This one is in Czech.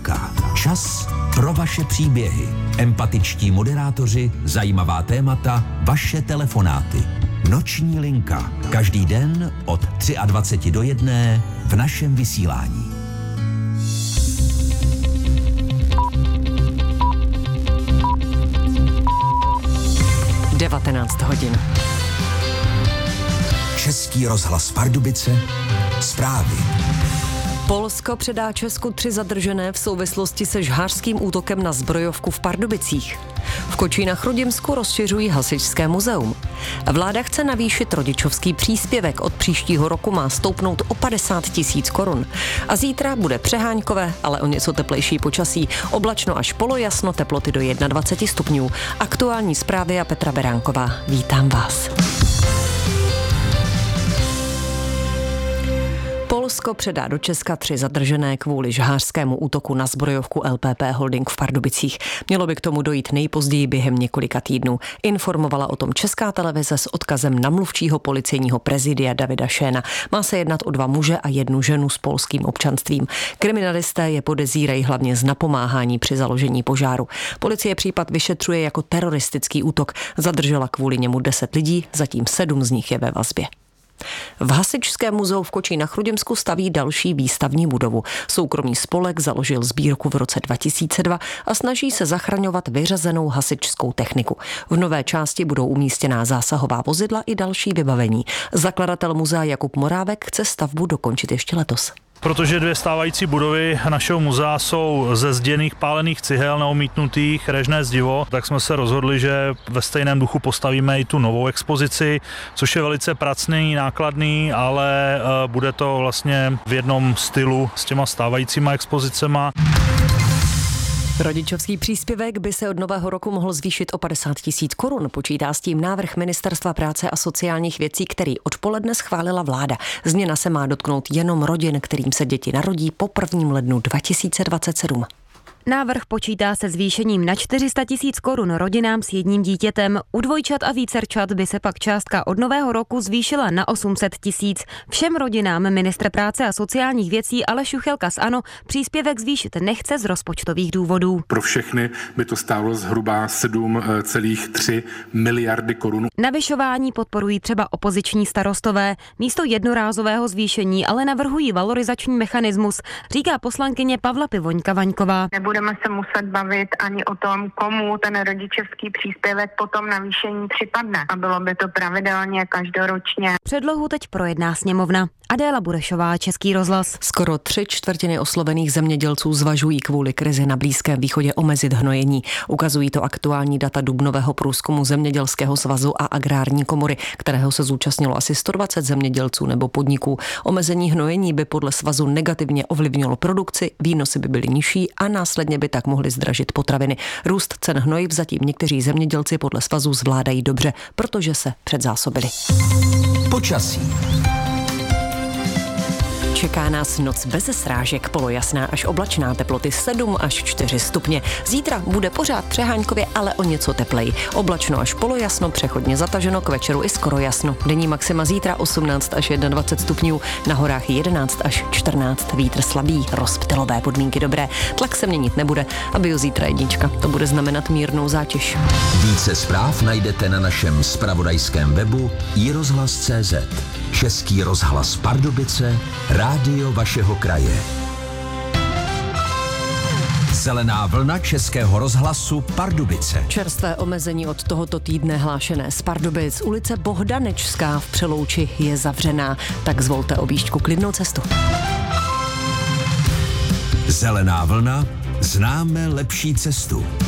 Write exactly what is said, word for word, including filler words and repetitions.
linka. Čas pro vaše příběhy. Empatičtí moderátoři, zajímavá témata, vaše telefonáty. Noční linka. Každý den od dvacet tři do jedné v našem vysílání. devatenáct hodin. Český rozhlas Pardubice. Zprávy. Polsko předá Česku tři zadržené v souvislosti se žhářským útokem na zbrojovku v Pardubicích. V Kočí na Chrudimsku rozšiřují hasičské muzeum. Vláda chce navýšit rodičovský příspěvek. Od příštího roku má stoupnout o padesát tisíc korun. A zítra bude přeháňkové, ale o něco teplejší počasí. Oblačno až polojasno, teploty do dvacet jedna stupňů. Aktuální zprávy a Petra Beránková. Vítám vás. Polsko předá do Česka tři zadržené kvůli žhářskému útoku na zbrojovku L P P Holding v Pardubicích. Mělo by k tomu dojít nejpozději během několika týdnů. Informovala o tom Česká televize s odkazem na mluvčího policejního prezidia Davida Šéna. Má se jednat o dva muže a jednu ženu s polským občanstvím. Kriminalisté je podezírají hlavně z napomáhání při založení požáru. Policie případ vyšetřuje jako teroristický útok. Zadržela kvůli němu deset lidí, zatím sedm z nich je ve vazbě. V Hasičském muzeu v Kočí na Chrudimsku staví další výstavní budovu. Soukromý spolek založil sbírku v roce dva tisíce dva a snaží se zachraňovat vyřazenou hasičskou techniku. V nové části budou umístěná zásahová vozidla i další vybavení. Zakladatel muzea Jakub Morávek chce stavbu dokončit ještě letos. Protože dvě stávající budovy našeho muzea jsou ze zděných pálených cihel neomítnutých, režné zdivo, tak jsme se rozhodli, že ve stejném duchu postavíme i tu novou expozici, což je velice pracný, nákladný, ale bude to vlastně v jednom stylu s těma stávajícíma expozicema. Rodičovský příspěvek by se od nového roku mohl zvýšit o padesát tisíc korun. Počítá s tím návrh Ministerstva práce a sociálních věcí, který odpoledne schválila vláda. Změna se má dotknout jenom rodin, kterým se děti narodí po prvním lednu dva tisíce dvacet sedm. Návrh počítá se zvýšením na čtyři sta tisíc korun rodinám s jedním dítětem. U dvojčat a vícerčat by se pak částka od nového roku zvýšila na osm set tisíc. Všem rodinám ministr práce a sociálních věcí Aleš Juchelka z ANO příspěvek zvýšit nechce z rozpočtových důvodů. Pro všechny by to stálo zhruba sedm celá tři miliardy korun. Navyšování podporují třeba opoziční starostové. Místo jednorázového zvýšení ale navrhují valorizační mechanismus, říká poslankyně Pavla Pivoňka-Vaňková. Nebudeme se muset bavit ani o tom, komu ten rodičovský příspěvek potom navýšení připadne. A bylo by to pravidelně každoročně. Předlohu teď projedná sněmovna. Adéla Burešová, Český rozhlas. Skoro tři čtvrtiny oslovených zemědělců zvažují kvůli krizi na Blízkém východě omezit hnojení. Ukazují to aktuální data dubnového průzkumu Zemědělského svazu a Agrární komory, kterého se zúčastnilo asi sto dvacet zemědělců nebo podniků. Omezení hnojení by podle svazu negativně ovlivnilo produkci, výnosy by byly nižší a následně by tak mohly zdražit potraviny. Růst cen hnojiv zatím někteří zemědělci podle svazu zvládají dobře, protože se předzásobili. Počasí. Čeká nás noc bez srážek, polojasná až oblačná, teploty sedm až čtyři stupně. Zítra bude pořád přeháňkově, ale o něco tepleji. Oblačno až polojasno, přechodně zataženo, k večeru i skoro jasno. Denní maxima zítra osmnáct až dvacet jedna stupňů, na horách jedenáct až čtrnáct, vítr slabý, rozptylové podmínky dobré. Tlak se měnit nebude a bio zítra jednička. To bude znamenat mírnou zátěž. Více zpráv najdete na našem zpravodajském webu i rozhlas tečka cé zet. Český rozhlas Pardubice, rádio vašeho kraje. Zelená vlna Českého rozhlasu Pardubice. Čerstvé omezení od tohoto týdne hlášené z Pardubic. Ulice Bohdanečská v Přelouči je zavřená, tak zvolte objížďku klidnou cestu. Zelená vlna, známe lepší cestu.